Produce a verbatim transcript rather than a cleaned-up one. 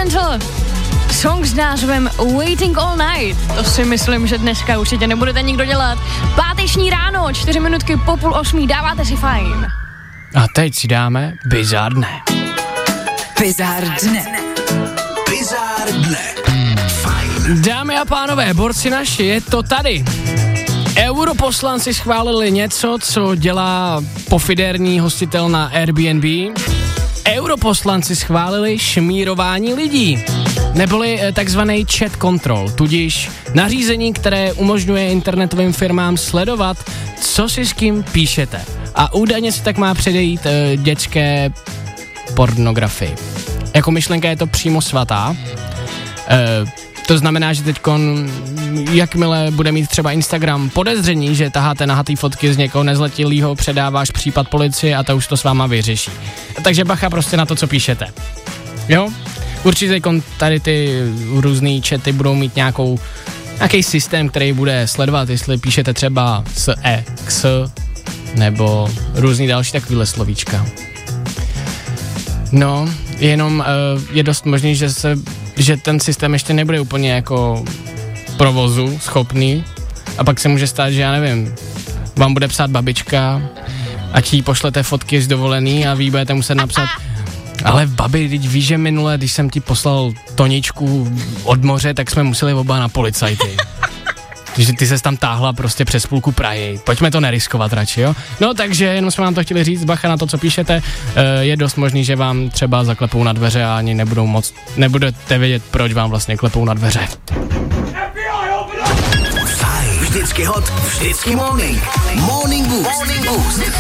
Elemental. Song s názvem Waiting All Night. To si myslím, že dneska určitě nebudete nikdo dělat. Páteční ráno, čtyři minutky po půl osmí, dáváte si fajn. A teď si dáme Bizár dne. Bizár dne. Bizár dne. Fajn. Dámy a pánové, borci naši, je to tady. Europoslanci schválili něco, co dělá pofiderní hostitel na Airbnb. Europoslanci schválili šmírování lidí, neboli takzvaný chat control, tudíž nařízení, které umožňuje internetovým firmám sledovat, co si s kým píšete. A údajně se tak má předejít e, dětské pornografii. Jako myšlenka je to přímo svatá. E, to znamená, že teďkon, jakmile bude mít třeba Instagram podezření, že taháte nahatý fotky z někoho nezletilýho, předáváš případ policii a ta už to s váma vyřeší. Takže bacha prostě na to, co píšete. Jo? Určitě tady ty různý chaty budou mít nějakou, nějaký systém, který bude sledovat, jestli píšete třeba s e, x, nebo různý další takovýhle slovíčka. No, jenom uh, je dost možný, že se že ten systém ještě nebude úplně jako provozu schopný a pak se může stát, že já nevím, vám bude psát babička, ať jí pošlete fotky z dovolený a vy budete muset napsat, ale babi, teď víš, že minule, když jsem ti poslal toničku od moře, tak jsme museli oba na policajty. Takže ty ses tam táhla prostě přes půlku Prahy. Pojďme to neriskovat radši, jo? No takže jenom jsme vám to chtěli říct, bacha na to, co píšete. Je dost možný, že vám třeba zaklepou na dveře a ani nebudou moc, nebudete vědět, proč vám vlastně klepou na dveře. Fajn. Vždycky hot, vždycky morning. Morning Boost. Morning Boost.